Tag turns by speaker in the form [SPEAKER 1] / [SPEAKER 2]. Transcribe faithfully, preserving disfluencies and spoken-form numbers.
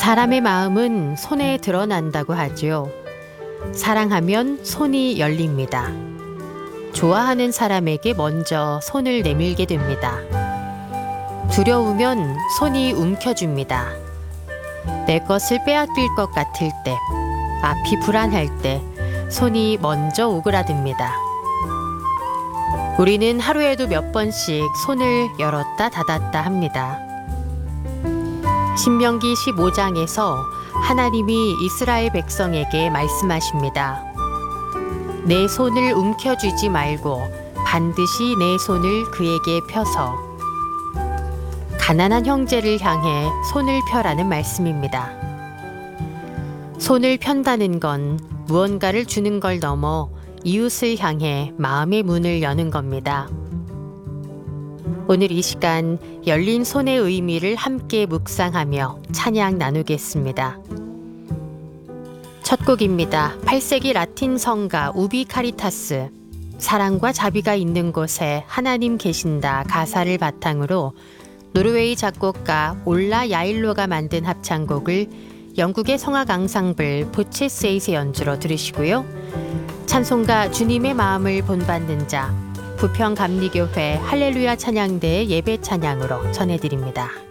[SPEAKER 1] 사람의 마음은 손에 드러난다고 하지요. 사랑하면 손이 열립니다. 좋아하는 사람에게 먼저 손을 내밀게 됩니다. 두려우면 손이 움켜줍니다. 내 것을 빼앗길 것 같을 때, 앞이 불안할 때 손이 먼저 오그라듭니다. 우리는 하루에도 몇 번씩 손을 열었다 닫았다 합니다. 신명기 십오 장에서 하나님이 이스라엘 백성에게 말씀하십니다. 내 손을 움켜쥐지 말고 반드시 내 손을 그에게 펴서. 가난한 형제를 향해 손을 펴라는 말씀입니다. 손을 편다는 건 무언가를 주는 걸 넘어 이웃을 향해 마음의 문을 여는 겁니다. 오늘 이 시간 열린 손의 의미를 함께 묵상하며 찬양 나누겠습니다. 첫 곡입니다. 팔 세기 라틴 성가 우비 카리타스 사랑과 자비가 있는 곳에 하나님 계신다 가사를 바탕으로 노르웨이 작곡가 올라 야일로가 만든 합창곡을 영국의 성악 앙상블 보체스에이스의 연주로 들으시고요. 찬송가 주님의 마음을 본받는 자 부평감리교회 할렐루야 찬양대의 예배 찬양으로 전해드립니다.